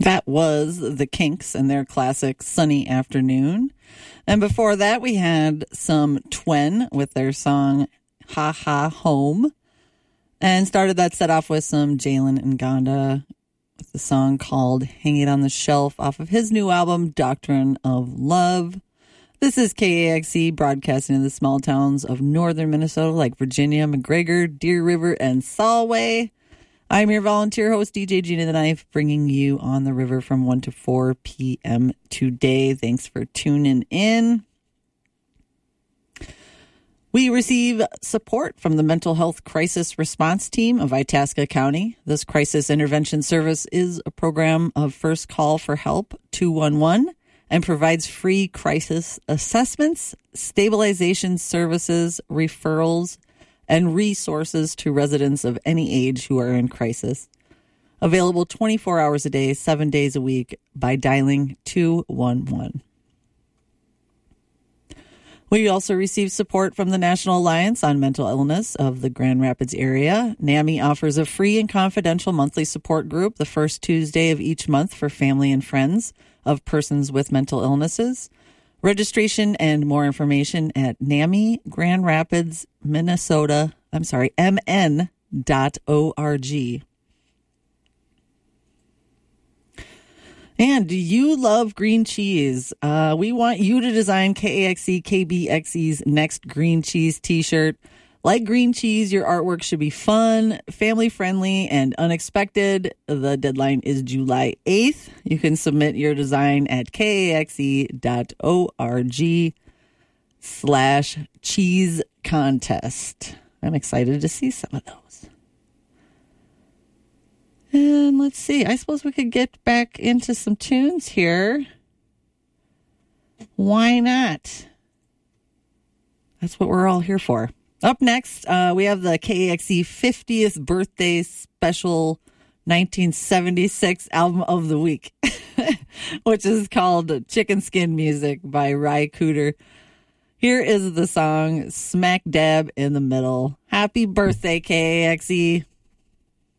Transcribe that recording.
That was the Kinks and their classic Sunny Afternoon. And before that, we had some Twen with their song Ha Ha Home. And started that set off with some Jalen and Gonda with the song called Hang It on the Shelf off of his new album, Doctrine of Love. This is KAXE broadcasting in the small towns of northern Minnesota like Virginia, McGregor, Deer River, and Solway. I'm your volunteer host, DJ Gina the Knife, bringing you On the River from 1 to 4 p.m. today. Thanks for tuning in. We receive support from the Mental Health Crisis Response Team of Itasca County. This crisis intervention service is a program of First Call for Help 211 and provides free crisis assessments, stabilization services, referrals, and resources to residents of any age who are in crisis. Available 24 hours a day, 7 days a week by dialing 211. We also receive support from the National Alliance on Mental Illness of the Grand Rapids area. NAMI offers a free and confidential monthly support group the first Tuesday of each month for family and friends of persons with mental illnesses. Registration and more information at NAMI Grand Rapids, Minnesota, MN.org. And do you love green cheese? We want you to design KAXE KBXE's next green cheese t-shirt. Like green cheese, your artwork should be fun, family-friendly, and unexpected. The deadline is July 8th. You can submit your design at kaxe.org/cheese contest. I'm excited to see some of those. And let's see. I suppose we could get back into some tunes here. Why not? That's what we're all here for. Up next, we have the KAXE 50th birthday special 1976 album of the week, which is called Chicken Skin Music by Ry Cooder. Here is the song Smack Dab in the Middle. Happy birthday, KAXE.